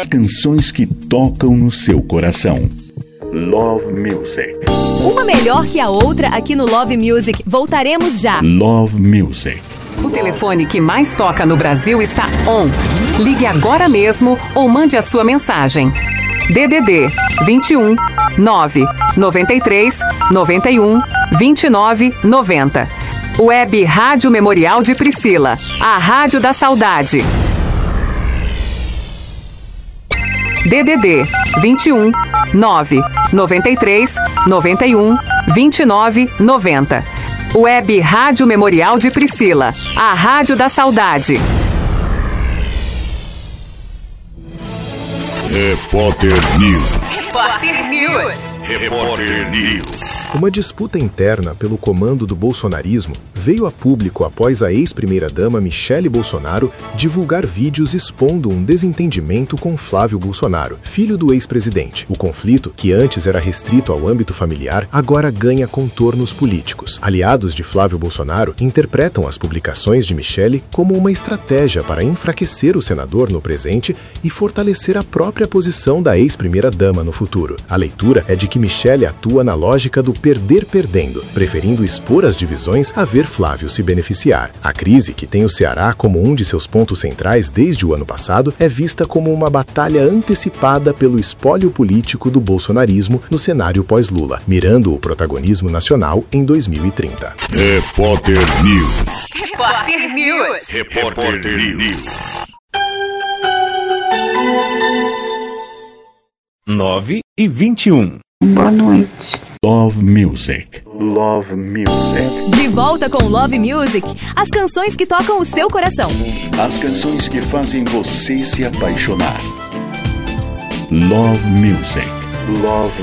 canções que tocam no seu coração. Love Music. Uma melhor que a outra aqui no Love Music. Voltaremos já. Love Music. O telefone que mais toca no Brasil está on. Ligue agora mesmo ou mande a sua mensagem. DDD 21 9 93 91 29 90. Web Rádio Memorial de Priscila, a Rádio da Saudade. DDD 21 9 93 91 29 90. Web Rádio Memorial de Priscila, a Rádio da Saudade. Repórter News. Repórter News. Repórter News. Uma disputa interna pelo comando do bolsonarismo veio a público após a ex-primeira-dama Michele Bolsonaro divulgar vídeos expondo um desentendimento com Flávio Bolsonaro, filho do ex-presidente. O conflito, que antes era restrito ao âmbito familiar, agora ganha contornos políticos. Aliados de Flávio Bolsonaro interpretam as publicações de Michele como uma estratégia para enfraquecer o senador no presente e fortalecer a própria posição da ex-primeira-dama no futuro. A leitura é de que Michele atua na lógica do perder perdendo, preferindo expor as divisões a ver Flávio se beneficiar. A crise, que tem o Ceará como um de seus pontos centrais desde o ano passado, é vista como uma batalha antecipada pelo espólio político do bolsonarismo no cenário pós-Lula, mirando o protagonismo nacional em 2030. Repórter News. Repórter News. Repórter News. 9h21. Boa noite. Love Music. Love Music. De volta com Love Music, as canções que tocam o seu coração. As canções que fazem você se apaixonar. Love Music. Love